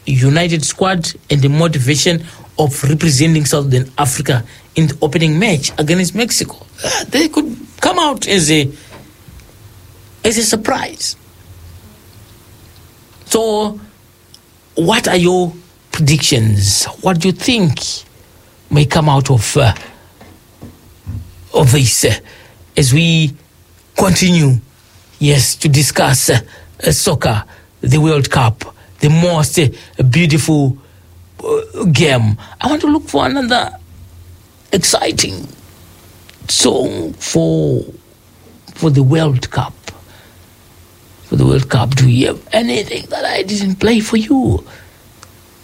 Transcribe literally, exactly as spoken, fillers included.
united squad and the motivation of representing Southern Africa in the opening match against Mexico. Uh, they could come out as a as a surprise. So, what are your predictions? What do you think may come out of uh, of this uh, as we continue, yes, to discuss uh, uh, soccer, the World Cup, the most uh, beautiful uh, game? I want to look for another exciting song for for the World Cup. For the World Cup, do you have anything that I didn't play for you?